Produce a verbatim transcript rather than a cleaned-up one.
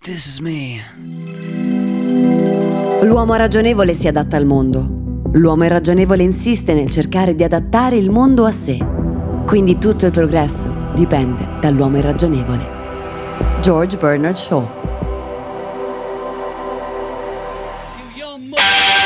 This is me. L'uomo ragionevole si adatta al mondo. L'uomo irragionevole insiste nel cercare di adattare il mondo a sé. Quindi tutto il progresso dipende dall'uomo irragionevole. George Bernard Shaw.